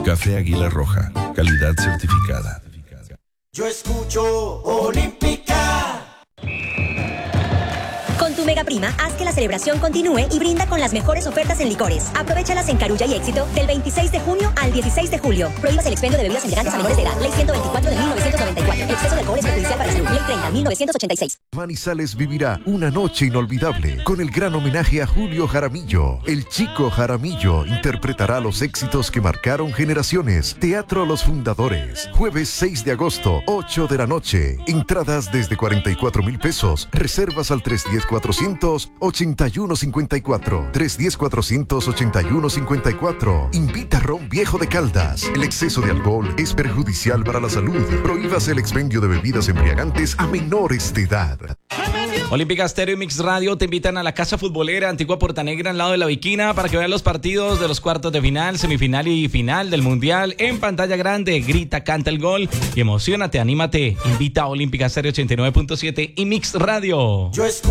Café Águila Roja, calidad certificada. Yo escucho Olímpica. Con tu Mega Prima, haz que la celebración continúe y brinda con las mejores ofertas en licores. Aprovéchalas en Carulla y Éxito del 26 de junio al 16 de julio. Prohíbas el expendio de bebidas elegantes a menores de edad. Ley 124 de 1994. El exceso de alcohol es perjudicial para la salud. Ley 30, 1986. Manizales vivirá una noche inolvidable con el gran homenaje a Julio Jaramillo. El Chico Jaramillo interpretará los éxitos que marcaron generaciones. Teatro Los Fundadores. Jueves 6 de agosto, 8 de la noche. Entradas desde 44,000 pesos. Reservas al 310-481-54. 310-481-54. Invita Ron Viejo de Caldas. El exceso de alcohol es perjudicial para la salud. Prohíbas el expendio de bebidas embriagantes a menores de edad. Olímpica Stereo y Mix Radio te invitan a la Casa Futbolera Antigua Portanegra al lado de la Viquina para que vean los partidos de los cuartos de final, semifinal y final del Mundial en pantalla grande. Grita, canta el gol y emocionate, anímate. Invita a Olímpica Stereo 89.7 y Mix Radio. Yo